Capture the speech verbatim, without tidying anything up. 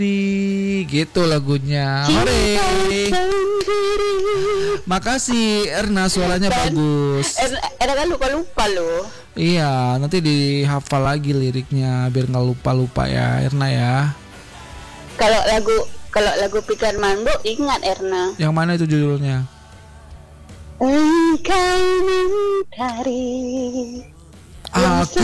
gitu lagunya. Hore. Makasih Erna, suaranya Dan, bagus. Erna, Erna kan lupa-lupa loh. Iya, nanti dihafal lagi liriknya biar nggak lupa-lupa ya Erna ya. Kalau lagu kalau lagu Peter Mambo ingat Erna. Yang mana itu judulnya? Engkau mentari. Aku